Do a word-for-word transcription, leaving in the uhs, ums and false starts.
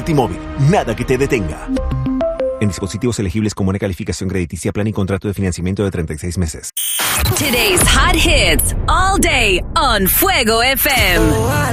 Multimóvil, nada que te detenga. En dispositivos elegibles con buena calificación crediticia, plan y contrato de financiamiento de treinta y seis meses. Today's hot hits all day on Fuego F M.